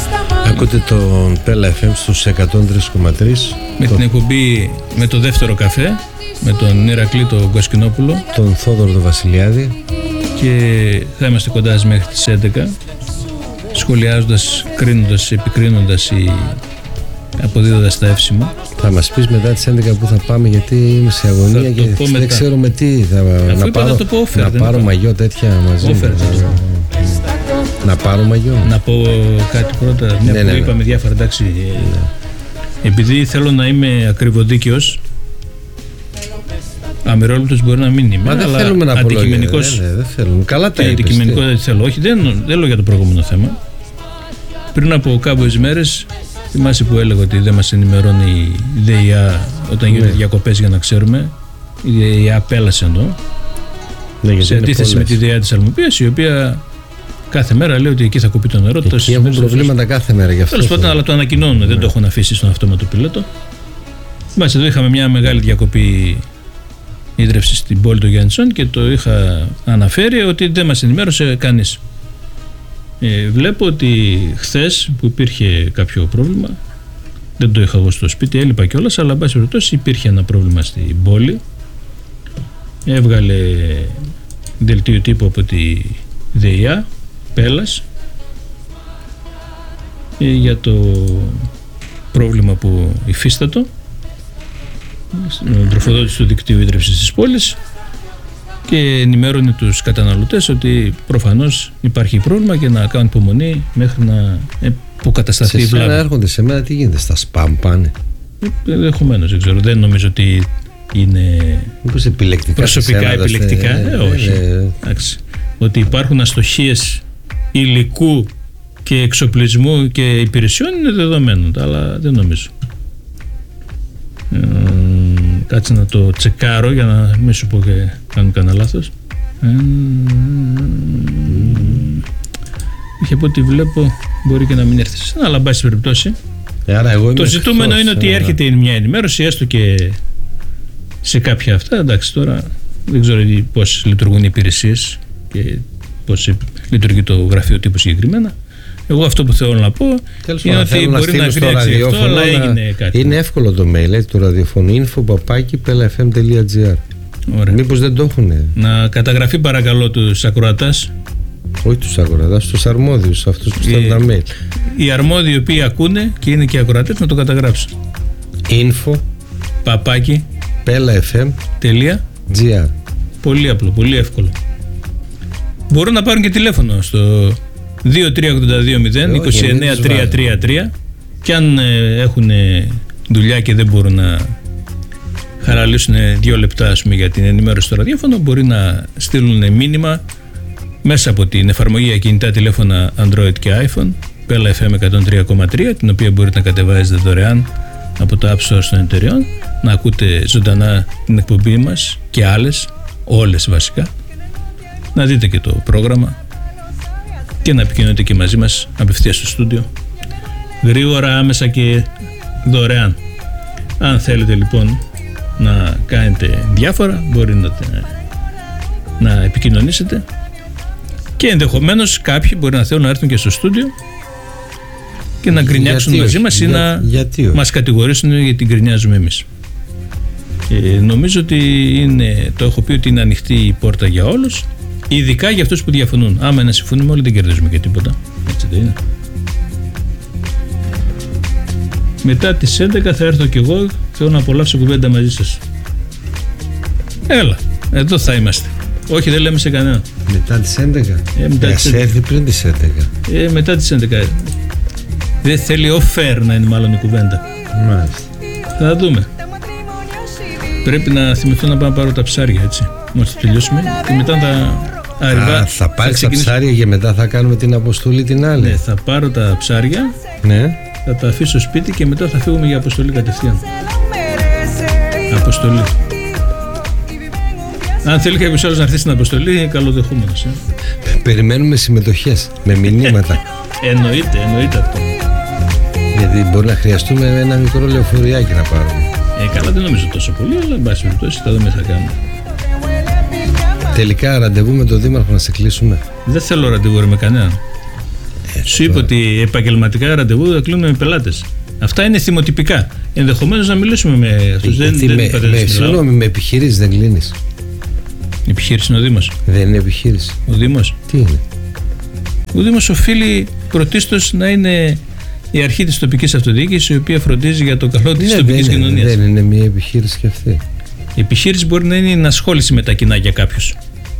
Ακούτε τον Πέλα FM στους 103,3 με την εκπομπή με το δεύτερο καφέ, με τον Ηρακλή τον Κοσκινόπουλο, τον Θόδωρο τον Βασιλιάδη, και θα είμαστε κοντά σας μέχρι τις 11, σχολιάζοντας, κρίνοντας, επικρίνοντας ή αποδίδοντας τα εύσημα. Θα μας πεις μετά τις 11 που θα πάμε, γιατί είμαι σε αγωνία και δεν ξέρω με τι να πάρω μαγιό τέτοια μαζί. Να πάρω μαγιό. Να πω κάτι πρώτα, μια που είπαμε διάφορα, εντάξει. Επειδή θέλω να είμαι ακριβοδίκαιος, αμερόληπτος μπορεί να μην είμαι, αλλά θέλουμε να αντικειμενικός. Δεν θέλουμε. Καλά τα είπες. Αντικειμενικό δεν θέλω. Όχι, δεν λέω για το προηγούμενο θέμα. Πριν από κάποιες μέρες, θυμάσαι που έλεγα ότι δεν μας ενημερώνει η ΔΕΙΑ όταν γίνονται διακοπές για να ξέρουμε. Η ΔΕΙΑ πέλασε εννοώ. Σε αντίθεση με τη ΔΕΙΑ της Αλμουπίας, η οποία κάθε μέρα λέει ότι εκεί θα κοπεί το νερό. Εκεί έχουν προβλήματα κάθε μέρα γι' αυτό. Τέλος πάντων, αλλά το ανακοινώνουν, δεν το έχουν αφήσει στον αυτόματο πιλότο. Θυμάσαι, εδώ είχαμε μια μεγάλη διακοπή ίδρυυση στην πόλη του Γιάννησον και το είχα αναφέρει ότι δεν μας ενημέρωσε κανείς. Βλέπω ότι χθες που υπήρχε κάποιο πρόβλημα, δεν το είχα εγώ στο σπίτι, έλειπα κιόλας, αλλά εν πάση περιπτώσει υπήρχε ένα πρόβλημα στην πόλη. Έβγαλε δελτίο τύπου από τη ΔΕΙΑ Πέλας για το πρόβλημα που υφίστατο στην τροφοδότηση του δικτύου ίδρυυσης της πόλης, και ενημέρωνε τους καταναλωτές ότι προφανώς υπάρχει πρόβλημα και να κάνουν υπομονή μέχρι να αποκατασταθεί η βλάβη. Έρχονται σε μένα, τι γίνεται, στα σπαμ πάνε? Ενδεχομένως, δεν ξέρω, δεν νομίζω ότι είναι προσωπικά επιλεκτικά. Όχι. Ότι υπάρχουν αστοχίες υλικού και εξοπλισμού και υπηρεσιών είναι δεδομένο, αλλά δεν νομίζω. Κάτσε να το τσεκάρω για να μην σου πω και κάνω κανένα λάθος. Και από ό,τι βλέπω μπορεί και να μην έρθει, αλλά εν πάση περιπτώσει το ζητούμενο είναι ότι έρχεται μια ενημέρωση, έστω και σε κάποια αυτά. Εντάξει, τώρα δεν ξέρω πώς λειτουργούν οι υπηρεσίες και πώς λειτουργεί το γραφείο τύπου συγκεκριμένα. Εγώ αυτό που θέλω να πω είναι ότι μπορεί να κρύξει αυτό, αλλά έγινε κάτι. Είναι εύκολο το mail του ραδιοφώνου info@pelafm.gr. Μήπως δεν το έχουνε? Να καταγραφεί παρακαλώ τους ακροατάς. Όχι τους ακροατάς, τους αρμόδιους, αυτούς που στέλνουν τα mail. Οι αρμόδιοι οι οποίοι ακούνε και είναι και ακροατές να το καταγράψουν. info@pelafm.gr. Πολύ απλό, πολύ εύκολο. Μπορούν να πάρουν και τηλέφωνο στο 2382-0-29333, και αν έχουν δουλειά και δεν μπορούν να χαραλίσουν 2 λεπτά, ας πούμε, για την ενημέρωση στο ραδιόφωνο, μπορεί να στείλουν μήνυμα μέσα από την εφαρμογή για κινητά τηλέφωνα Android και iPhone Pella FM 103,3, την οποία μπορείτε να κατεβάζετε δωρεάν από το App Store των εταιρεών, να ακούτε ζωντανά την εκπομπή μας και άλλες, όλες βασικά, να δείτε και το πρόγραμμα και να επικοινωνείτε και μαζί μας απευθείας στο στούντιο, γρήγορα, άμεσα και δωρεάν. Αν θέλετε λοιπόν να κάνετε διάφορα, μπορεί να επικοινωνήσετε, και ενδεχομένως κάποιοι μπορεί να θέλουν να έρθουν και στο στούντιο και να γκρινιάξουν μαζί μας ή να μας κατηγορήσουν γιατί γκρινιάζουμε εμείς. Νομίζω ότι το έχω πει ότι είναι ανοιχτή η πόρτα για όλους, ειδικά για αυτούς που διαφωνούν. Άμα να συμφωνούμε όλοι δεν κερδίζουμε και τίποτα. Έτσι δεν είναι? Μετά τις 11 θα έρθω κι εγώ, θέλω να απολαύσω κουβέντα μαζί σας. Έλα, εδώ θα είμαστε. Όχι, δεν λέμε σε κανένα. Μετά τις 11? Έρθει πριν τις 11. Μετά τις 11. Δεν θέλει offer να είναι μάλλον η κουβέντα. Μάλιστα. Θα δούμε. Πρέπει να θυμηθώ να πάω να πάρω τα ψάρια, έτσι. Μόλις τελειώσουμε και μετά θα πάρεις τα ψάρια και μετά θα κάνουμε την αποστολή την άλλη. Ναι, θα πάρω τα ψάρια, ναι, θα τα αφήσω σπίτι και μετά θα φύγουμε για αποστολή κατευθείαν. Αποστολή. Αν θέλει κάποιος άλλος να έρθει στην αποστολή, καλοδεχούμενος. Περιμένουμε συμμετοχές με μηνύματα. Εννοείται αυτό. Γιατί μπορεί να χρειαστούμε ένα μικρό λεωφοριάκι να πάρουμε. Καλά, δεν νομίζω τόσο πολύ, αλλά εν πάση περιπτώσει θα δούμε τι θα κάνουμε. Τελικά ραντεβού με τον Δήμαρχο να σε κλείσουμε? Δεν θέλω ραντεβού με κανέναν. Σου είπε ότι επαγγελματικά ραντεβού θα κλείνουμε με πελάτες. Αυτά είναι θυμοτυπικά. Ενδεχομένως να μιλήσουμε με αυτούς. Συγγνώμη, με επιχειρήσεις δεν κλείνεις. Η επιχείρηση είναι ο Δήμος. Δεν είναι επιχείρηση. Ο Δήμος. Τι είναι? Ο Δήμος οφείλει πρωτίστως να είναι η αρχή της τοπικής αυτοδιοίκησης, η οποία φροντίζει για το καλό της τοπικής κοινωνίας. Δεν είναι μια επιχείρηση και αυτή. Η επιχείρηση μπορεί να είναι η ενασχόληση με τα κοινά για κάποιους.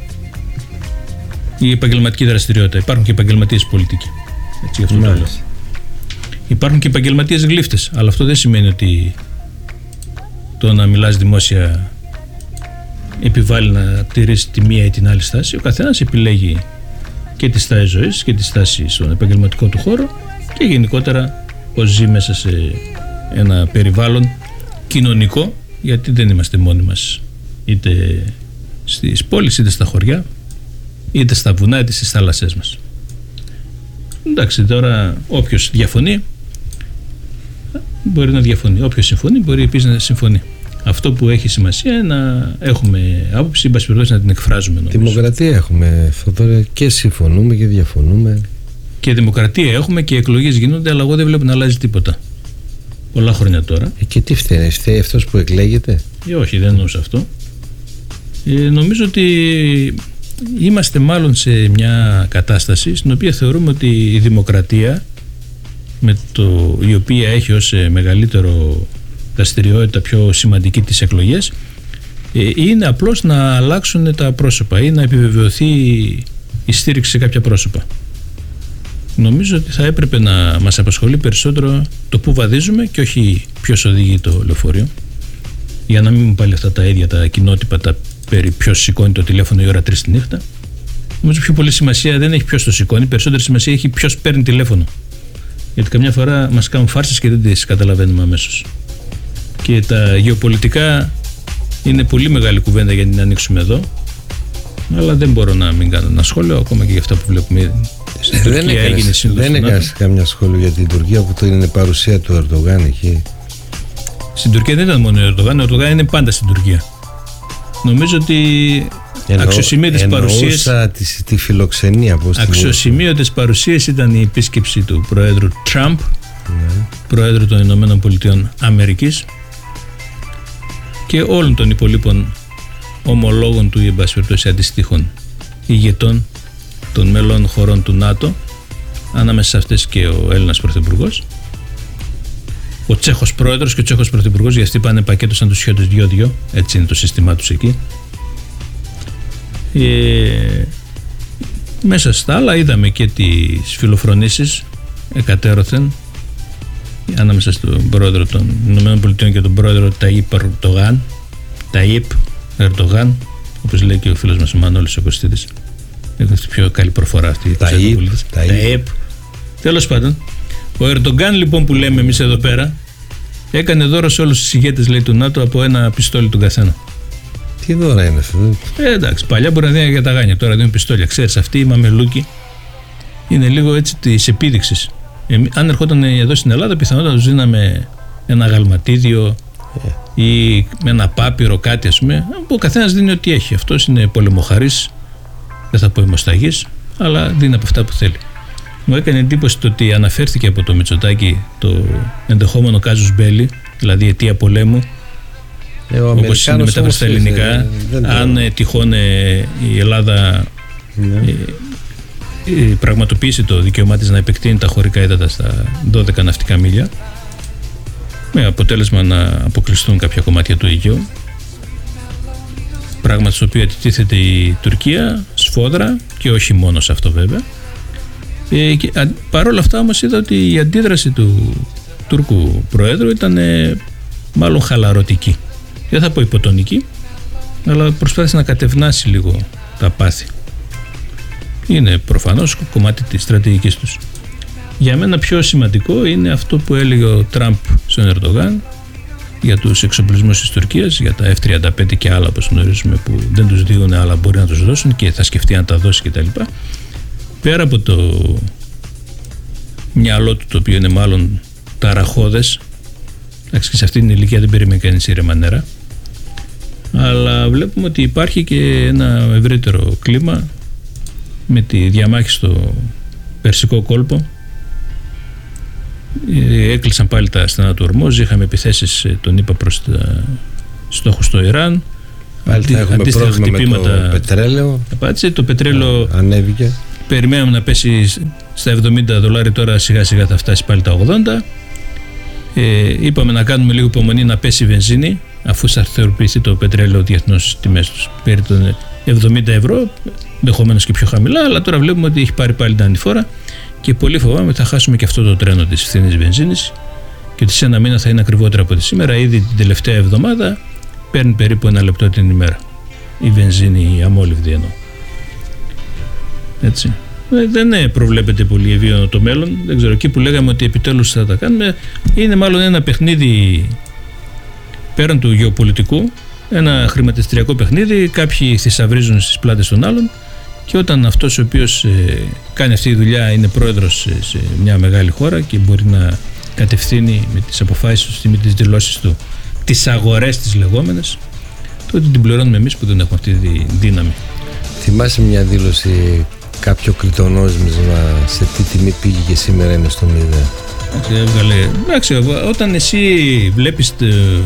Η επαγγελματική δραστηριότητα. Υπάρχουν και επαγγελματίες πολιτικοί. Έτσι, γι' αυτό το λέω. Υπάρχουν και επαγγελματίες γλύφτες. Αλλά αυτό δεν σημαίνει ότι το να μιλάς δημόσια επιβάλλει να τηρήσει τη μία ή την άλλη στάση. Ο καθένας επιλέγει και τη στάση ζωής και τη στάση στον επαγγελματικό του χώρο και γενικότερα πώς ζει μέσα σε ένα περιβάλλον κοινωνικό, γιατί δεν είμαστε μόνοι μας, είτε στις πόλεις είτε στα χωριά, είτε στα βουνά είτε στις θάλασσές μας. Εντάξει, τώρα όποιος διαφωνεί μπορεί να διαφωνεί, όποιος συμφωνεί μπορεί επίσης να συμφωνεί. Αυτό που έχει σημασία είναι να έχουμε άποψη, να την εκφράζουμε. Δημοκρατία έχουμε, Θοδωρέ, και συμφωνούμε και διαφωνούμε. Και δημοκρατία έχουμε και εκλογές γίνονται, αλλά εγώ δεν βλέπω να αλλάζει τίποτα. Πολλά χρόνια τώρα. Και τι φταίει αυτός που εκλέγεται? Όχι, δεν εννοούσα αυτό. Νομίζω ότι είμαστε μάλλον σε μια κατάσταση στην οποία θεωρούμε ότι η δημοκρατία, η οποία έχει ως μεγαλύτερο δραστηριότητα πιο σημαντική τις εκλογές, είναι απλώς να αλλάξουν τα πρόσωπα ή να επιβεβαιωθεί η στήριξη σε κάποια πρόσωπα. Νομίζω ότι θα έπρεπε να μας απασχολεί περισσότερο το που βαδίζουμε και όχι ποιος οδηγεί το λεωφορείο, για να μην μου πάλι αυτά τα ίδια τα κοινότυπα, τα περί ποιος σηκώνει το τηλέφωνο η ώρα 3 τη νύχτα. Νομίζω πιο πολύ σημασία δεν έχει ποιος το σηκώνει, περισσότερη σημασία έχει ποιος παίρνει τηλέφωνο, γιατί καμιά φορά μας κάνουν φάρσες και δεν τις καταλαβαίνουμε αμέσως. Και τα γεωπολιτικά είναι πολύ μεγάλη κουβέντα για να την ανοίξουμε εδώ, αλλά δεν μπορώ να μην κάνω ένα σχόλιο ακόμα και για αυτά που βλέπουμε. Δεν έκανες καμιά σχόλιο για την Τουρκία, που το είναι παρουσία του Ερντογάν εκεί? Στην Τουρκία δεν ήταν μόνο ο Ερντογάν, ο Ερντογάν είναι πάντα στην Τουρκία. Νομίζω ότι αξιοσημείωτες παρουσίες. Τη φιλοξενία. Αξιοσημείωτες παρουσίες ήταν η επίσκεψη του Προέδρου Τραμπ, Προέδρου των Ηνωμένων Πολιτειών Αμερικής, και όλων των υπολείπων ομολόγων του ή εν πάση περιπτώσει αντιστοίχων ηγετών των μελών χωρών του ΝΑΤΟ, ανάμεσα σε αυτές και ο Έλληνας Πρωθυπουργός, ο Τσέχος Πρόεδρος και ο Τσέχος Πρωθυπουργός, γιατί αυτοί πάνε πακέτο σαν τους χιώτες 2-2, έτσι είναι το σύστημά τους εκεί. Μέσα στα άλλα είδαμε και τις φιλοφρονήσεις εκατέρωθεν ανάμεσα στον πρόεδρο των ΗΠΑ και τον πρόεδρο Ταΐπ Ερντογάν, όπως λέει και ο φίλος μας ο Μανώλης ο Κωστίδης. Έχει πιο καλή προφορά αυτή. Ταΐπ. Τέλος πάντων, ο Ερντογάν λοιπόν που λέμε εμείς εδώ πέρα έκανε δώρο σε όλους τους ηγέτες, λέει, του ΝΑΤΟ από ένα πιστόλι του καθένα. Τι δώρα είναι αυτό? Εντάξει, παλιά μπορεί να δίνει για τα γάνια, τώρα δίνουν πιστόλια. Ξέρεις, αυτοί οι μαμελούκοι είναι λίγο έτσι της επίδειξης. Αν ερχόταν εδώ στην Ελλάδα, πιθανότατα τους δίναμε ένα γαλματίδιο ή με ένα πάπυρο, κάτι ας πούμε. Ο καθένας δίνει ό,τι έχει. Αυτός είναι πολεμοχαρής, δεν θα πω αιμοσταγής, αλλά δίνει από αυτά που θέλει. Μου έκανε εντύπωση το ότι αναφέρθηκε από το Μητσοτάκη το ενδεχόμενο κάζους μπέλι, δηλαδή αιτία πολέμου, όπως είναι μετάφραση στα ελληνικά. Αν τυχόν η Ελλάδα πραγματοποιήσει το δικαίωμά της να επεκτείνει τα χωρικά ύδατα στα 12 ναυτικά μίλια, με αποτέλεσμα να αποκλειστούν κάποια κομμάτια του Αιγαίου, πράγμα στο οποίο αντιτίθεται η Τουρκία σφόδρα, και όχι μόνο σε αυτό βέβαια. Παρόλα αυτά όμως είδα ότι η αντίδραση του Τούρκου Προέδρου ήταν μάλλον χαλαρωτική, δεν θα πω υποτονική, αλλά προσπάθησε να κατευνάσει λίγο τα πάθη. Είναι προφανώς κομμάτι της στρατηγικής τους. Για μένα πιο σημαντικό είναι αυτό που έλεγε ο Τραμπ στον Ερντογάν για τους εξοπλισμούς της Τουρκίας, για τα F-35 και άλλα όπως γνωρίζουμε, που δεν τους δίνουν αλλά μπορεί να τους δώσουν και θα σκεφτεί να τα δώσει κτλ. Πέρα από το μυαλό του, το οποίο είναι μάλλον ταραχώδες, εντάξει, και σε αυτή την ηλικία δεν περίμενε κανείς ήρεμα νερά, αλλά βλέπουμε ότι υπάρχει και ένα ευρύτερο κλίμα με τη διαμάχη στο Περσικό κόλπο, Έκλεισαν πάλι τα στενά του Ορμόζ, είχαμε επιθέσεις, τον είπα, προς στόχους στο Ιράν. Πάλι θα έχουμε πρόβλημα με το πετρέλαιο. Το πετρέλαιο ανέβηκε. Περιμέναμε να πέσει στα $70, τώρα σιγά σιγά θα φτάσει πάλι τα 80. Είπαμε να κάνουμε λίγο υπομονή να πέσει η βενζίνη, αφού σταθεροποιηθεί το πετρέλαιο διεθνώς τιμές τους περί των €70, ενδεχομένως και πιο χαμηλά, αλλά τώρα βλέπουμε ότι έχει πάρει πάλι την ανηφόρα και πολύ φοβάμαι ότι θα χάσουμε και αυτό το τρένο της φθηνής βενζίνης και ότι σε ένα μήνα θα είναι ακριβότερα από τη σήμερα. Ήδη την τελευταία εβδομάδα παίρνει περίπου 1 λεπτό την ημέρα η βενζίνη, η αμόλυβδη εννοώ. Έτσι. Δεν προβλέπεται πολύ ευίωνο το μέλλον. Δεν ξέρω, εκεί που λέγαμε ότι επιτέλους θα τα κάνουμε, είναι μάλλον ένα παιχνίδι πέραν του γεωπολιτικού, ένα χρηματιστηριακό παιχνίδι. Κάποιοι θησαυρίζουν στις πλάτες των άλλων και όταν αυτός ο οποίος κάνει αυτή τη δουλειά είναι πρόεδρος σε μια μεγάλη χώρα και μπορεί να κατευθύνει με τις αποφάσεις του, με τις δηλώσεις του, τις αγορές τις λεγόμενες, τότε την πληρώνουμε εμείς που δεν έχουμε αυτή τη δύναμη. Θυμάσαι μια δήλωση, κάποιο κρυπτονόμισμα σε τι τιμή πήγε και σήμερα είναι στο 0? Εντάξει, όταν εσύ βλέπεις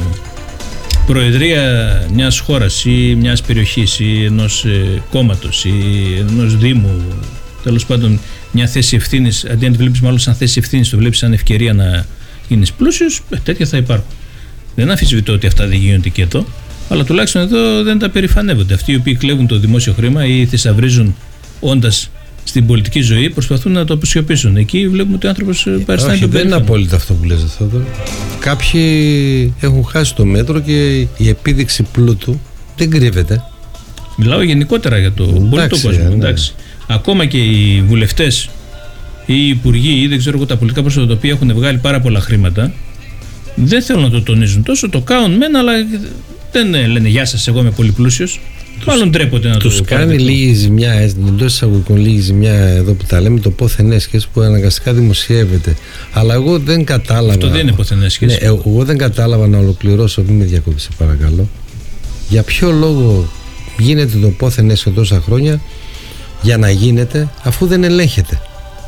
προεδρία μιας χώρας ή μιας περιοχής ή ενός κόμματος ή ενός δήμου, τέλος πάντων μια θέση ευθύνης, αντί να τη βλέπεις μάλλον σαν θέση ευθύνης, το βλέπεις σαν ευκαιρία να γίνεις πλούσιος, τέτοια θα υπάρχουν. Δεν αμφισβητώ ότι αυτά δεν γίνονται και εδώ, αλλά τουλάχιστον εδώ δεν τα περηφανεύονται. Αυτοί οι οποίοι κλέβουν το δημόσιο χρήμα ή θησαυρίζουν όντας στην πολιτική ζωή, προσπαθούν να το αποσιωπήσουν. Εκεί βλέπουμε ότι ο άνθρωπος παριστάνει. Όχι, δεν είναι απόλυτα αυτό που λες αυτό. Κάποιοι έχουν χάσει το μέτρο και η επίδειξη πλούτου δεν κρύβεται. Μιλάω γενικότερα για τον πολιτικό κόσμο. Εντάξει. Ακόμα και οι βουλευτές ή οι υπουργοί ή δεν ξέρω εγώ τα πολιτικά πρόσωπα τα οποία έχουν βγάλει πάρα πολλά χρήματα, δεν θέλουν να το τονίζουν τόσο. Το κάνουν μεν, αλλά δεν λένε γεια σας, εγώ είμαι πολύ πλούσιος. Μάλλον ντρέπονται να το τους κάνει λίγη ζημιά, εντός εισαγωγικών λίγη ζημιά εδώ που τα λέμε, το πόθεν έσχες που αναγκαστικά δημοσιεύεται. Αλλά εγώ δεν κατάλαβα. Αυτό δεν είναι πόθεν έσχες. Ναι, εγώ δεν κατάλαβα, να ολοκληρώσω, μην με διακόψεις παρακαλώ. Για ποιο λόγο γίνεται το πόθεν έσχες τόσα χρόνια για να γίνεται αφού δεν ελέγχεται?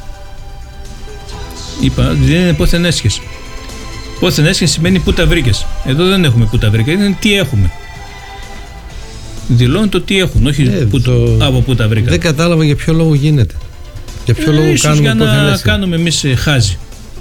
Είπα, δεν είναι πόθεν έσχες. Πόθεν έσχες σημαίνει πού τα βρήκες. Εδώ δεν έχουμε πού τα βρήκες, είναι τι έχουμε. Δηλώνουν το τι έχουν, όχι από πού τα βρήκαν. Δεν κατάλαβα για ποιο λόγο γίνεται. Για ποιο λόγο κάνουμε για να κάνουμε εμείς χάζι.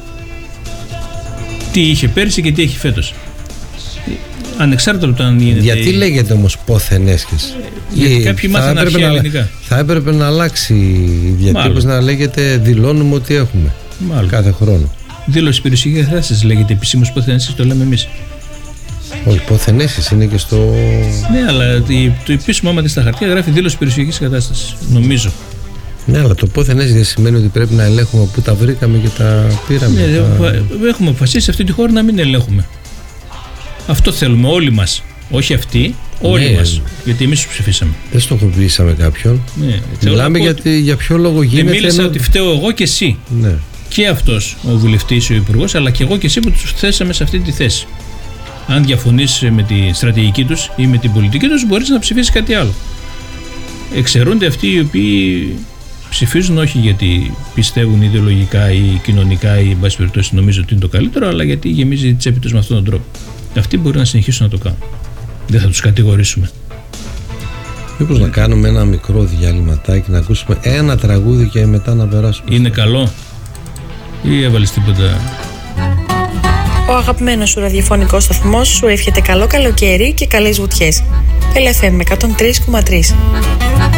Τι είχε πέρσι και τι έχει φέτος. Ανεξάρτητα από το αν γίνεται. Γιατί λέγεται όμως πόθεν έσχες? Γιατί κάποιοι μάθαν αρχαία ελληνικά. Θα έπρεπε να αλλάξει η διατύπωση, να λέγεται δηλώνουμε ότι έχουμε. Μάλλον. Κάθε χρόνο. Δήλωση περιουσιακής κατάστασης λέγεται επισήμως πόθεν έσχες, το λέμε εμείς. Όχι, πόθεν έσχες είναι και στο. Ναι, αλλά το επίσημο άμα στα χαρτιά γράφει δήλωση περιουσιακής κατάστασης. Νομίζω. Ναι, αλλά το πόθεν έσχες σημαίνει ότι πρέπει να ελέγχουμε πού τα βρήκαμε και τα πήραμε. Ναι, έχουμε αποφασίσει σε αυτή τη χώρα να μην ελέγχουμε. Αυτό θέλουμε όλοι μας. Όχι αυτοί, όλοι μας. Γιατί εμείς τους ψηφίσαμε. Δεν στοχοποιήσαμε κάποιον. Ναι, μιλάμε για ποιο λόγο γίνεται. Δεν μίλησα ότι φταίω εγώ και εσύ. Ναι. Και αυτός ο βουλευτής, ο υπουργός, αλλά και εγώ και εσύ που τους θέσαμε σε αυτή τη θέση. Αν διαφωνείς με τη στρατηγική τους ή με την πολιτική τους, μπορείς να ψηφίσεις κάτι άλλο. Εξαιρούνται αυτοί οι οποίοι ψηφίζουν όχι γιατί πιστεύουν ιδεολογικά ή κοινωνικά ή εν πάση περιπτώσει νομίζω ότι είναι το καλύτερο, αλλά γιατί γεμίζει η τσέπη τους με αυτόν τον τρόπο. Αυτοί μπορεί να συνεχίσουν να το κάνουν. Δεν θα τους κατηγορήσουμε. Μήπως να κάνουμε ένα μικρό διαλυματάκι, να ακούσουμε ένα τραγούδι και μετά να περάσουμε. Είναι καλό ή έβαλες τίποτα? Ο αγαπημένος σου ραδιοφωνικός σταθμός σου εύχεται καλό καλοκαίρι και καλές βουτιές. LFM 103,3.